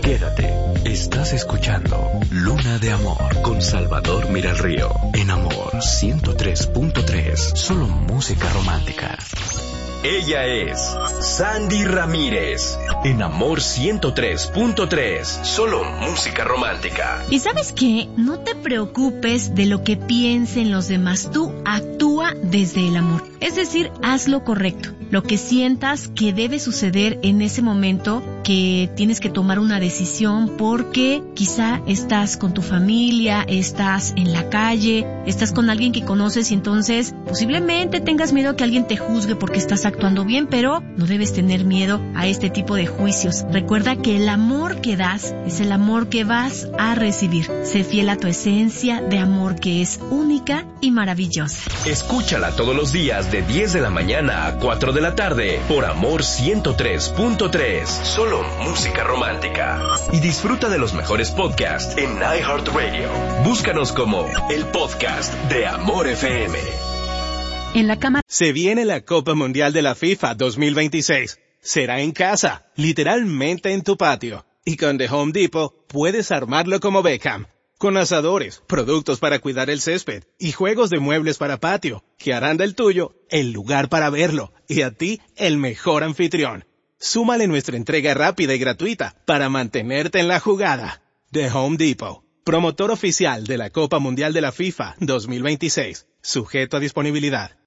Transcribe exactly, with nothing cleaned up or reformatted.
Quédate. Estás escuchando Luna de Amor con Salvador Miralrío. En Amor ciento tres punto tres. Solo música romántica. Ella es Sandy Ramírez. En Amor ciento tres punto tres. Solo música romántica. ¿Y sabes qué? No te preocupes de lo que piensen los demás. Tú actúa desde el amor. Es decir, haz lo correcto. Lo que sientas que debe suceder en ese momento, que tienes que tomar una decisión porque quizá estás con tu familia, estás en la calle, estás con alguien que conoces y entonces posiblemente tengas miedo a que alguien te juzgue porque estás actuando bien, pero no debes tener miedo a este tipo de juicios. Recuerda que el amor que das es el amor que vas a recibir. Sé fiel a tu esencia de amor que es única y maravillosa. Escúchala todos los días de diez de la mañana a cuatro de la tarde por Amor ciento tres punto tres. Solo música romántica. Y disfruta de los mejores podcasts en iHeartRadio. Búscanos como el podcast de Amor F M. En la cama. Se viene la Copa Mundial de la FIFA dos mil veintiséis. Será en casa, literalmente en tu patio. Y con The Home Depot puedes armarlo como Beckham. Con asadores, productos para cuidar el césped y juegos de muebles para patio, que harán del tuyo el lugar para verlo y a ti el mejor anfitrión. Súmale nuestra entrega rápida y gratuita para mantenerte en la jugada. The Home Depot, promotor oficial de la Copa Mundial de la FIFA dos mil veintiséis, sujeto a disponibilidad.